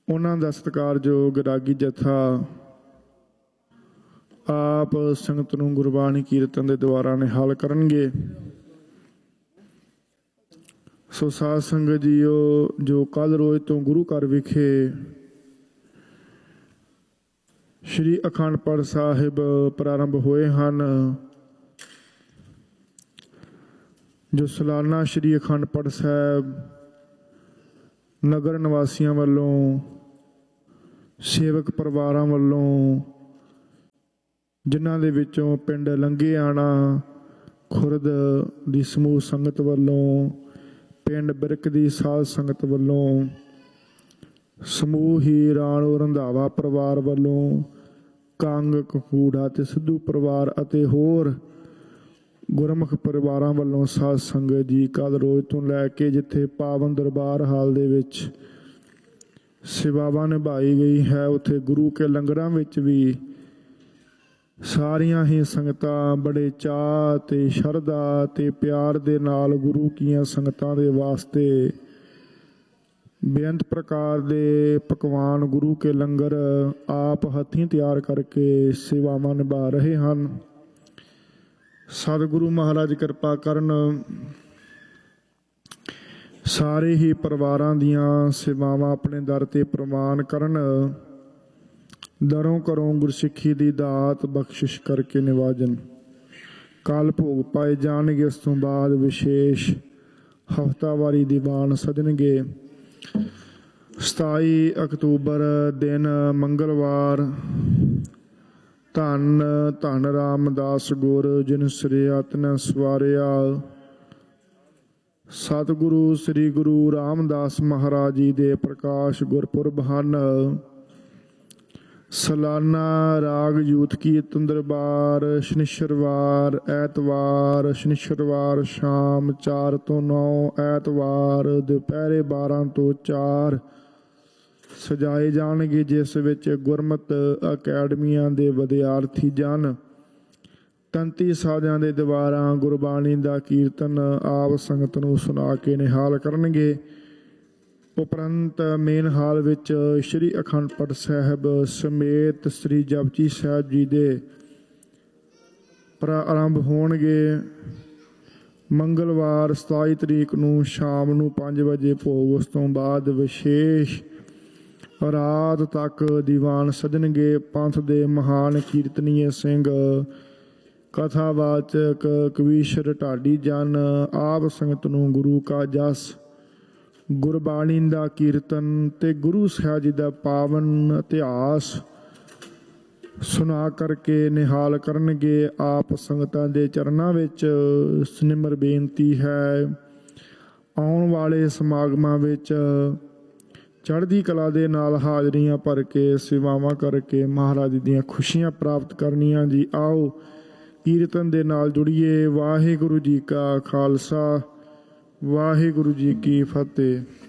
ਉਹਨਾਂ ਦਾ ਸਤਿਕਾਰਯੋਗ ਰਾਗੀ ਜਥਾ ਆਪ ਸੰਗਤ ਨੂੰ ਗੁਰਬਾਣੀ ਕੀਰਤਨ ਦੇ ਦੁਆਰਾ ਨਿਹਾਲ ਕਰਨਗੇ। ਸੋ ਸਾਧ ਸੰਗਤ ਜੀਓ, ਜੋ ਕੱਲ ਰੋਜ਼ ਤੋਂ ਗੁਰੂ ਘਰ ਵਿਖੇ ਸ਼੍ਰੀ ਅਖੰਡ ਪਾਠ ਸਾਹਿਬ ਪ੍ਰਾਰੰਭ ਹੋਏ ਹਨ, ਜੋ ਸਾਲਾਨਾ ਸ਼੍ਰੀ ਅਖੰਡ ਪਾਠ ਸਾਹਿਬ ਨਗਰ ਨਿਵਾਸੀਆਂ ਵੱਲੋਂ, ਸੇਵਕ ਪਰਿਵਾਰਾਂ ਵੱਲੋਂ, ਜਿਨ੍ਹਾਂ ਦੇ ਵਿੱਚੋਂ ਪਿੰਡ ਲੰਘੇਆਣਾ ਖੁਰਦ ਦੀ ਸਮੂਹ ਸੰਗਤ ਵੱਲੋਂ, ਪਿੰਡ ਬਿਰਕ ਦੀ ਸਾਧ ਸੰਗਤ ਵੱਲੋਂ, ਸਮੂਹ ਹੀ ਰਾਣੋ ਰੰਧਾਵਾ ਪਰਿਵਾਰ ਵੱਲੋਂ, ਕੰਗ ਕਪੂੜਾ ਤੇ ਸਿੱਧੂ ਪਰਿਵਾਰ ਅਤੇ ਹੋਰ ਗੁਰਮੁਖ ਪਰਿਵਾਰਾਂ ਵੱਲੋਂ ਸਾਧ ਸੰਗਤ ਜੀ ਕੱਲ ਰੋਜ਼ ਤੋਂ ਲੈ ਕੇ ਜਿੱਥੇ ਪਾਵਨ ਦਰਬਾਰ ਹਾਲ ਦੇ ਵਿੱਚ ਸੇਵਾਵਾਂ ਨਿਭਾਈ ਗਈ ਹੈ, ਉੱਥੇ ਗੁਰੂ ਕੇ ਲੰਗਰਾਂ ਵਿੱਚ ਵੀ ਸਾਰੀਆਂ ਹੀ ਸੰਗਤਾਂ ਬੜੇ ਚਾਅ ਤੇ ਸ਼ਰਧਾ ਤੇ ਪਿਆਰ ਦੇ ਨਾਲ ਗੁਰੂ ਕੀਆਂ ਸੰਗਤਾਂ ਦੇ ਵਾਸਤੇ ਬੇਅੰਤ ਪ੍ਰਕਾਰ ਦੇ ਪਕਵਾਨ ਗੁਰੂ ਕੇ ਲੰਗਰ ਆਪ ਹੱਥੀਂ ਤਿਆਰ ਕਰਕੇ ਸੇਵਾਵਾਂ ਨਿਭਾ ਰਹੇ ਹਨ। ਸਤਿਗੁਰੂ ਮਹਾਰਾਜ ਕਿਰਪਾ ਕਰਨ, ਸਾਰੇ ਹੀ ਪਰਿਵਾਰਾਂ ਦੀਆਂ ਸੇਵਾਵਾਂ ਆਪਣੇ ਦਰ ਤੇ ਪ੍ਰਵਾਨ ਕਰਨ, ਦਰੋਂ ਘਰੋਂ ਗੁਰਸਿੱਖੀ ਦੀ ਦਾਤ ਬਖਸ਼ਿਸ਼ ਕਰਕੇ ਨਿਵਾਜਨ। ਕੱਲ ਭੋਗ ਪਾਏ ਜਾਣਗੇ, ਉਸ ਤੋਂ ਬਾਅਦ ਵਿਸ਼ੇਸ਼ ਹਫ਼ਤਾਵਾਰੀ ਦੀਵਾਨ ਸਜਣਗੇ। 27 ਅਕਤੂਬਰ ਦਿਨ ਮੰਗਲਵਾਰ, ਧੰਨ ਧੰਨ ਰਾਮਦਾਸ ਗੁਰ ਜਿਨ ਸ੍ਰਿਆ ਤਿਨੈ ਸਵਾਰਿਆ। ਸਤਿਗੁਰੂ ਸ੍ਰੀ ਗੁਰੂ ਰਾਮਦਾਸ ਮਹਾਰਾਜ ਜੀ ਦੇ ਪ੍ਰਕਾਸ਼ ਗੁਰਪੁਰਬ ਹਨ। ਸਾਲਾਨਾ ਰਾਗ ਜੂਥ ਕੀਰਤਨ ਦਰਬਾਰ ਸ਼ਨੀਚਰਵਾਰ ਐਤਵਾਰ, ਸ਼ਨੀਚਰਵਾਰ ਸ਼ਾਮ 4 ਤੋਂ 9, ਐਤਵਾਰ ਦੁਪਹਿਰੇ 12 ਤੋਂ 4 ਸਜਾਏ ਜਾਣਗੇ, ਜਿਸ ਵਿੱਚ ਗੁਰਮਤ ਅਕੈਡਮੀਆਂ ਦੇ ਵਿਦਿਆਰਥੀ ਜਨ ਤੰਤੀ ਸਾਜ਼ਾਂ ਦੇ ਦੁਆਰਾ ਗੁਰਬਾਣੀ ਦਾ ਕੀਰਤਨ ਆਪ ਸੰਗਤ ਨੂੰ ਸੁਣਾ ਕੇ ਨਿਹਾਲ ਕਰਨਗੇ। ਉਪਰੰਤ ਮੇਨ ਹਾਲ ਵਿੱਚ ਸ਼੍ਰੀ ਅਖੰਡ ਪਾਠ ਸਾਹਿਬ ਸਮੇਤ ਸ੍ਰੀ ਜਪਜੀ ਸਾਹਿਬ ਜੀ ਦੇ ਪ੍ਰਾਰੰਭ ਹੋਣਗੇ। ਮੰਗਲਵਾਰ 27 ਤਰੀਕ ਨੂੰ ਸ਼ਾਮ ਨੂੰ 5 ਵਜੇ ਭੋਗ, ਉਸ ਤੋਂ ਬਾਅਦ ਵਿਸ਼ੇਸ਼ ਰਾਤ ਤੱਕ ਦੀਵਾਨ ਸਜਣਗੇ। ਪੰਥ ਦੇ ਮਹਾਨ ਕੀਰਤਨੀਏ ਸਿੰਘ, ਕਥਾਵਾਚਕ, ਕਵੀਸ਼ਰ ਢਾਡੀ ਜਨ ਆਪ ਸੰਗਤ ਨੂੰ ਗੁਰੂ ਕਾ ਜਸ, ਗੁਰਬਾਣੀ ਦਾ ਕੀਰਤਨ ਤੇ ਗੁਰੂ ਸਾਹਿਬ ਜੀ ਦਾ ਪਾਵਨ ਇਤਿਹਾਸ ਸੁਣਾ ਕਰਕੇ ਨਿਹਾਲ ਕਰਨਗੇ। ਆਪ ਸੰਗਤਾਂ ਦੇ ਚਰਨਾਂ ਵਿੱਚ ਸਿਮਰ ਬੇਨਤੀ ਹੈ, ਆਉਣ ਵਾਲੇ ਸਮਾਗਮਾਂ ਵਿੱਚ ਚੜ੍ਹਦੀ ਕਲਾ ਦੇ ਨਾਲ ਹਾਜ਼ਰੀਆਂ ਭਰ ਕੇ ਸੇਵਾਵਾਂ ਕਰਕੇ ਮਹਾਰਾਜ ਦੀਆਂ ਖੁਸ਼ੀਆਂ ਪ੍ਰਾਪਤ ਕਰਨੀਆਂ ਜੀ। ਆਓ ਕੀਰਤਨ ਦੇ ਨਾਲ ਜੁੜੀਏ। ਵਾਹਿਗੁਰੂ ਜੀ ਕਾ ਖਾਲਸਾ, ਵਾਹਿਗੁਰੂ ਜੀ ਕੀ ਫਤਿਹ।